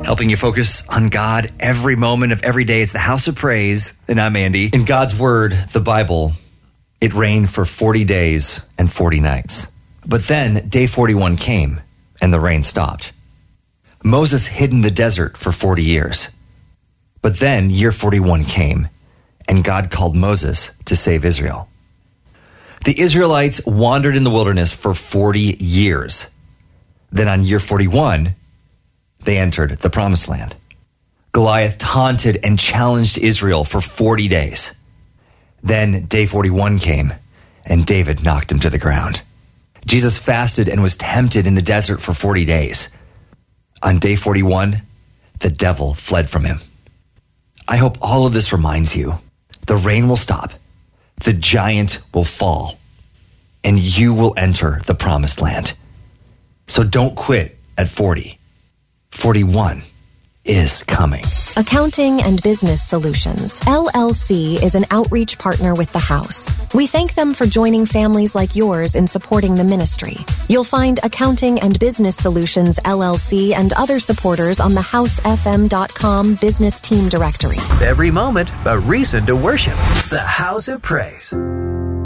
helping you focus on God every moment of every day. It's the House of Praise, and I'm Andy. In God's Word, the Bible, it rained for 40 days and 40 nights. But then day 41 came, and the rain stopped. Moses hid in the desert for 40 years. But then year 41 came, and God called Moses to save Israel. The Israelites wandered in the wilderness for 40 years. Then on year 41, they entered the promised land. Goliath taunted and challenged Israel for 40 days. Then day 41 came, and David knocked him to the ground. Jesus fasted and was tempted in the desert for 40 days. On day 41, the devil fled from him. I hope all of this reminds you, the rain will stop, the giant will fall, and you will enter the promised land. So don't quit at 40. 41 is coming. Accounting and Business Solutions, LLC, is an outreach partner with the House. We thank them for joining families like yours in supporting the ministry. You'll find Accounting and Business Solutions, LLC, and other supporters on the housefm.com business team directory. Every moment, a reason to worship. The House of Praise.